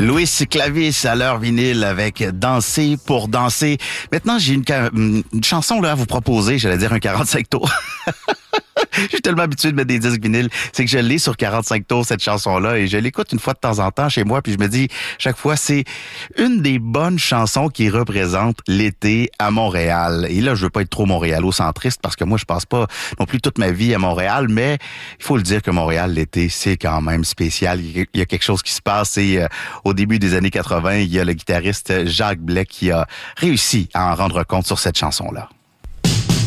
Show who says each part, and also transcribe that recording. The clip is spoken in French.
Speaker 1: Louis Clavis à l'heure vinyle avec Danser pour danser. Maintenant, j'ai une chanson là à vous proposer, j'allais dire un 45 tours. Je suis tellement habitué de mettre des disques vinyles, c'est que je l'ai sur 45 tours, cette chanson-là, et je l'écoute une fois de temps en temps chez moi, puis je me dis, chaque fois, c'est une des bonnes chansons qui représente l'été à Montréal. Et là, je veux pas être trop montréalo-centriste, parce que moi, je passe pas non plus toute ma vie à Montréal, mais il faut le dire que Montréal, l'été, c'est quand même spécial. Il y a quelque chose qui se passe, et au début des années 80, il y a le guitariste Jacques Blais qui a réussi à en rendre compte sur cette chanson-là.